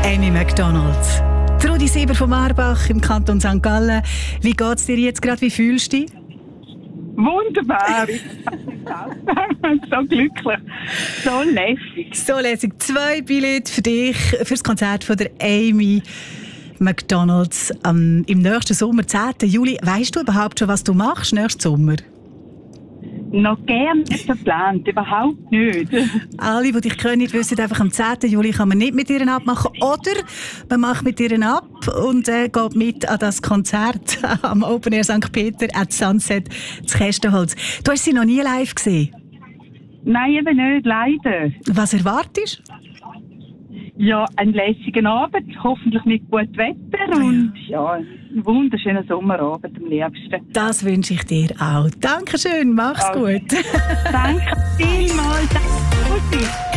Amy Macdonald. Trudi Sieber von Marbach im Kanton St. Gallen. Wie geht es dir jetzt gerade? Wie fühlst du dich? Wunderbar. Ich bin so glücklich. So lässig. So lässig. 2 Billette für dich für das Konzert von der Amy Macdonald im nächsten Sommer, 10. Juli. Weißt du überhaupt schon, was du machst nächsten Sommer? Noch gern nicht verplant, überhaupt nicht. Alle, die dich kennen, wissen einfach, am 10. Juli kann man nicht mit ihr abmachen. Oder man macht mit ihr ab und geht mit an das Konzert am Open Air St. Peter at Sunset zu Kästenholz. Du hast sie noch nie live gesehen? Nein, eben nicht, leider. Was erwartest du? Ja, einen lässigen Abend, hoffentlich mit gutem Wetter und ja, einen wunderschönen Sommerabend am liebsten. Das wünsche ich dir auch. Dankeschön, mach's gut. Danke vielmals. Danke.